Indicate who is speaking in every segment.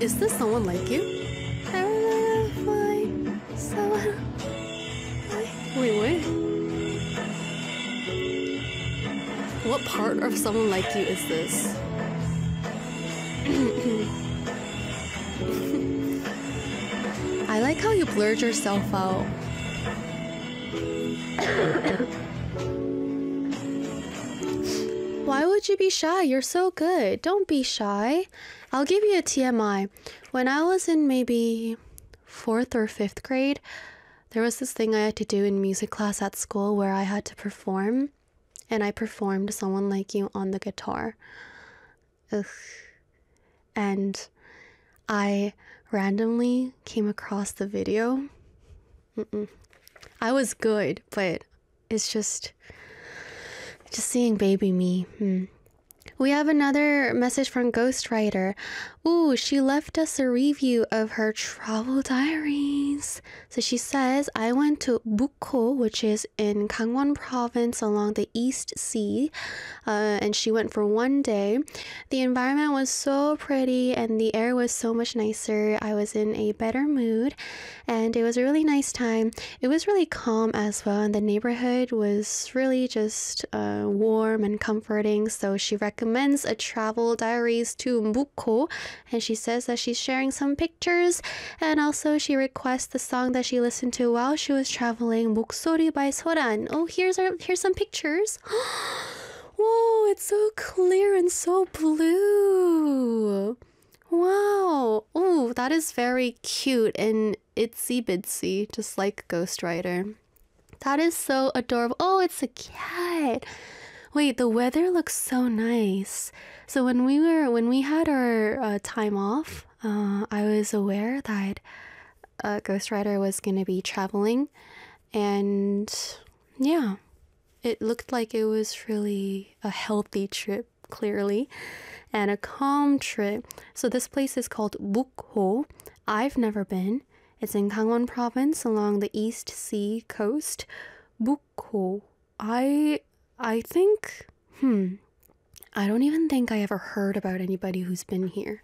Speaker 1: Is this Someone Like You? Wait. What part of Someone Like You is this? I like how you blurred yourself out. Why would you be shy? You're so good. Don't be shy. I'll give you a TMI. When I was in maybe 4th or 5th grade, there was this thing I had to do in music class at school where I had to perform, and I performed Someone Like You on the guitar. Ugh. And I randomly came across the video. I was good, but it's just seeing baby me. We have another message from Ghostwriter. Ooh, she left us a review of her travel diaries. So she says, I went to Bukho, which is in Gangwon province along the East Sea, and she went for 1 day. The environment was so pretty and the air was so much nicer. I was in a better mood and it was a really nice time. It was really calm as well, and the neighborhood was really just warm and comforting. So she recommends a travel diaries to Bukho, and she says that she's sharing some pictures, and also she requests the song that she listened to while she was traveling, 목소리 by Soran. Oh, here's some pictures. Whoa, it's so clear and so blue. Wow. Oh, that is very cute and itsy bitsy, just like Ghostwriter. That is so adorable. Oh, it's a cat. Wait, the weather looks so nice. So when we had our time off, I was aware that Ghostwriter was going to be traveling, and yeah, it looked like it was really a healthy trip, clearly, and a calm trip. So this place is called Bukho. I've never been. It's in Gangwon province along the East Sea coast. Bukho. I think, I don't even think I ever heard about anybody who's been here.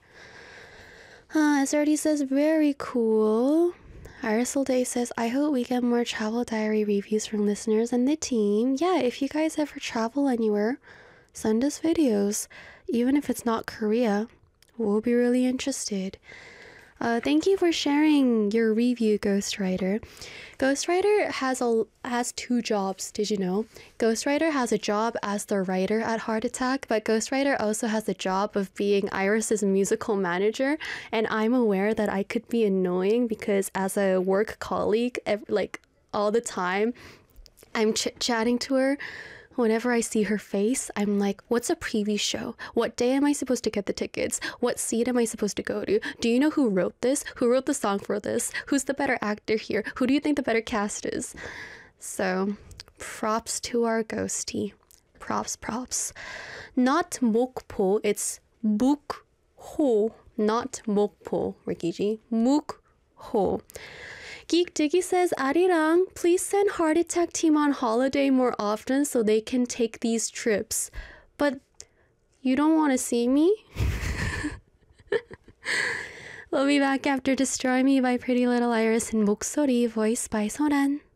Speaker 1: SRD says, very cool. Irisol Day says, I hope we get more travel diary reviews from listeners and the team. Yeah, if you guys ever travel anywhere, send us videos. Even if it's not Korea, we'll be really interested. Thank you for sharing your review, Ghostwriter. Ghostwriter has 2 jobs, did you know? Ghostwriter has a job as the writer at Heart Attack, but Ghostwriter also has the job of being Iris's musical manager, and I'm aware that I could be annoying because as a work colleague, like all the time, I'm chit-chatting to her. Whenever I see her face, I'm like, what's a preview show? What day am I supposed to get the tickets? What seat am I supposed to go to? Do you know who wrote this? Who wrote the song for this? Who's the better actor here? Who do you think the better cast is? So, props to our ghostie. Props. Not Mokpo, it's Bukho, not Mokpo, Rikiji. Mukho. Geek Diggy says, Arirang, please send Heart Attack team on holiday more often so they can take these trips. But you don't want to see me? We'll be back after Destroy Me by Pretty Little Iris and 목소리 voiced by Soran.